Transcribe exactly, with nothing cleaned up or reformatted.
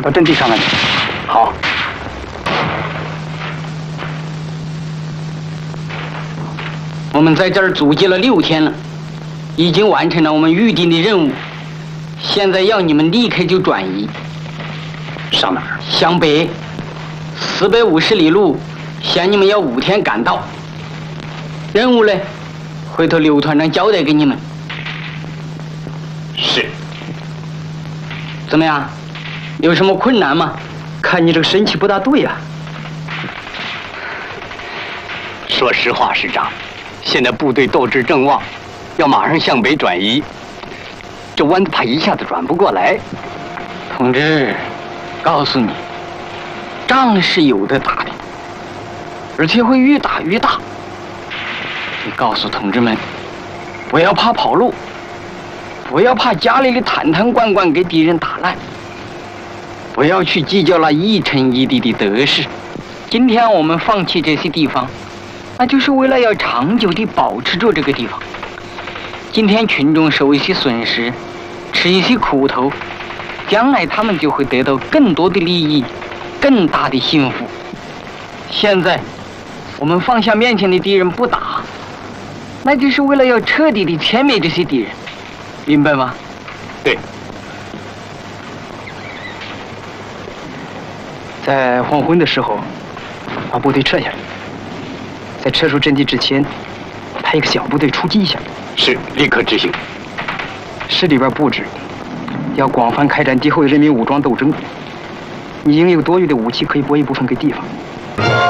到阵地上来。好。 我们在这儿阻击了六天了，已经完成了我们预定的任务。现在要你们立刻就转移。 上哪儿？ 向北，四百五十里路，限你们要五天赶到。任务呢，回头刘团长交代给你们。 是。 怎么样？有什么困难吗？ 看你这个神气不大对呀。说实话，师长。 现在部队斗志正旺，要马上向北转移，这弯子怕一下子转不过来。 同志，告诉你，仗是有的打的，而且会越打越大。你告诉同志们，不要怕跑路，不要怕家里的坛坛罐罐给敌人打烂，不要去计较那一城一地的得失。今天我们放弃这些地方。 那就是为了要长久地保持住这个地方。今天群众受一些损失，吃一些苦头，将来他们就会得到更多的利益，更大的幸福。现在我们放下面前的敌人不打，那就是为了要彻底地歼灭这些敌人，明白吗？ 对。 在黄昏的时候，把部队撤下来。 在撤出阵地之前，派一个小部队出击一下。 是，立刻执行。 市里边布置，要广泛开展敌后人民武装斗争。你应有多余的武器，可以拨一部分给地方。